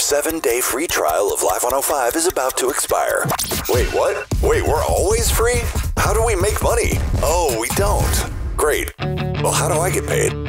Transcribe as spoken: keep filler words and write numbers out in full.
seven-day free trial of Live one oh five is about to expire. Wait, what? Wait, we're always free? How do we make money? Oh, we don't. Great. Well, how do I get paid?